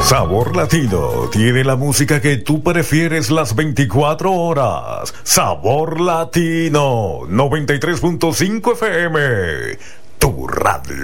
Sabor Latino tiene la música que tú prefieres las 24 horas. Sabor Latino 93.5 FM, tu radio.